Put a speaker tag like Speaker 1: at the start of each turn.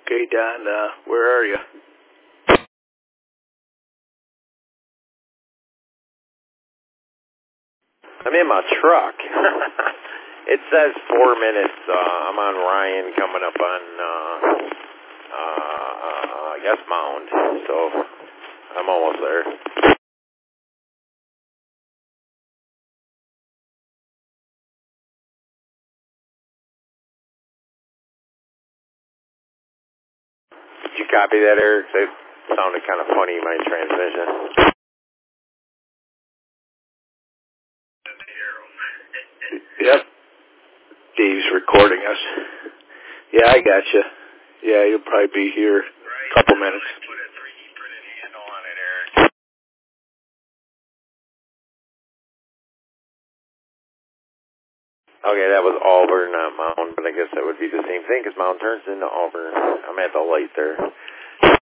Speaker 1: Okay, Don, where are you?
Speaker 2: I'm in my truck. It says 4 minutes. I'm on Ryan coming up on, I guess Mound. So I'm almost there. Did you copy that, Eric? It sounded kind of funny, my transmission.
Speaker 1: Yep. Dave's recording us. Yeah, I got you. Yeah, you'll probably be here a couple minutes.
Speaker 2: Put a 3D printed handle on it, Eric. Okay, that was Auburn, not Mound, but I guess that would be the same thing because Mound turns into Auburn. I'm at the light there.